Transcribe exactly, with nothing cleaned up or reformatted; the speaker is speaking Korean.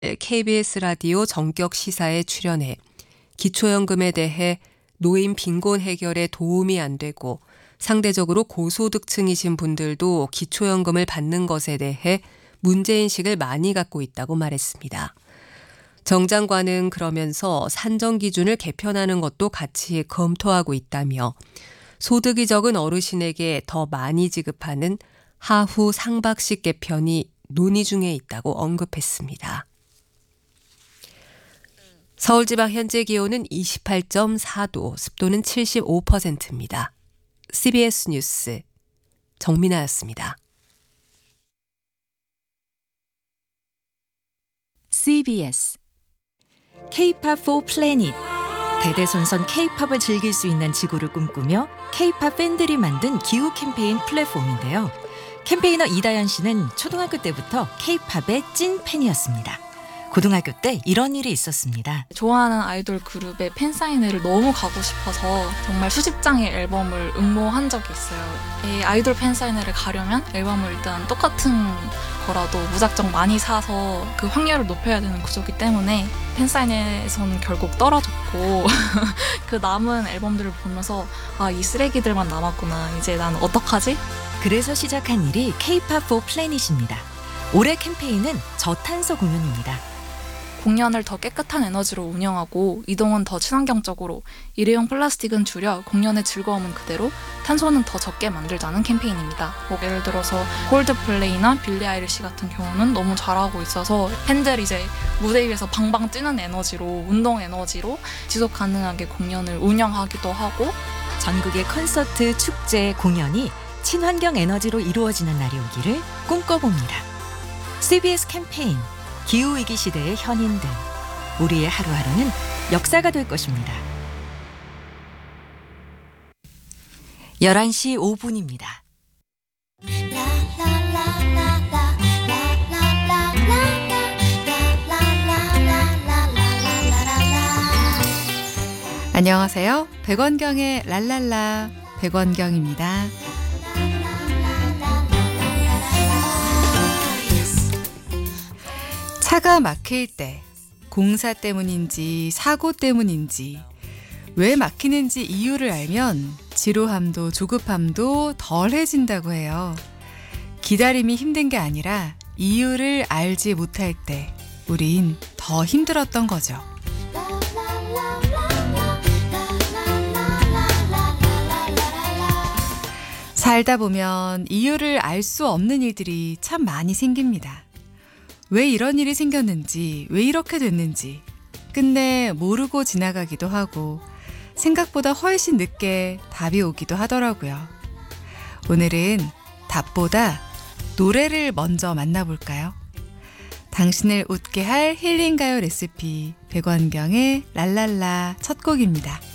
케이비에스 라디오 정격 시사에 출연해 기초연금에 대해 노인 빈곤 해결에 도움이 안 되고 상대적으로 고소득층이신 분들도 기초연금을 받는 것에 대해 문제인식을 많이 갖고 있다고 말했습니다. 정 장관은 그러면서 산정 기준을 개편하는 것도 같이 검토하고 있다며 소득이 적은 어르신에게 더 많이 지급하는 하후 상박식 개편이 논의 중에 있다고 언급했습니다. 서울지방 현재 기온은 이십팔 점 사 도, 습도는 칠십오 퍼센트입니다. 씨비에스 뉴스 정민아였습니다. 씨비에스 K-팝 for Planet 대대손손 K-팝을 즐길 수 있는 지구를 꿈꾸며 K-팝 팬들이 만든 기후 캠페인 플랫폼인데요. 캠페이너 이다연 씨는 초등학교 때부터 K-팝의 찐 팬이었습니다. 고등학교 때 이런 일이 있었습니다. 좋아하는 아이돌 그룹의 팬사인회를 너무 가고 싶어서 정말 수십 장의 앨범을 응모한 적이 있어요. 이 아이돌 팬사인회를 가려면 앨범을 일단 똑같은 거라도 무작정 많이 사서 그 확률을 높여야 되는 구조이기 때문에 팬사인회에서는 결국 떨어졌고 그 남은 앨범들을 보면서 아, 이 쓰레기들만 남았구나. 이제 난 어떡하지? 그래서 시작한 일이 K-팝 for Planet입니다. 올해 캠페인은 저탄소 공연입니다. 공연을 더 깨끗한 에너지로 운영하고 이동은 더 친환경적으로, 일회용 플라스틱은 줄여 공연의 즐거움은 그대로, 탄소는 더 적게 만들자는 캠페인입니다. 뭐 예를 들어서 콜드플레이나 빌리 아이리시 같은 경우는 너무 잘하고 있어서 팬들이 이제 무대 위에서 방방 뛰는 에너지로, 운동 에너지로 지속 가능하게 공연을 운영하기도 하고, 전국의 콘서트, 축제, 공연이 친환경 에너지로 이루어지는 날이 오기를 꿈꿔봅니다. 씨비에스 캠페인 기후위기 시대의 현인들, 우리의 하루하루는 역사가 될 것입니다. 열한 시 오 분입니다. 안녕하세요. 백원경의 랄랄라 백원경입니다. 차가 막힐 때 공사 때문인지 사고 때문인지 왜 막히는지 이유를 알면 지루함도 조급함도 덜해진다고 해요. 기다림이 힘든 게 아니라 이유를 알지 못할 때 우린 더 힘들었던 거죠. 살다 보면 이유를 알 수 없는 일들이 참 많이 생깁니다. 왜 이런 일이 생겼는지, 왜 이렇게 됐는지 끝내 모르고 지나가기도 하고 생각보다 훨씬 늦게 답이 오기도 하더라고요. 오늘은 답보다 노래를 먼저 만나볼까요? 당신을 웃게 할 힐링가요 레시피 백원경의 랄랄라 첫 곡입니다.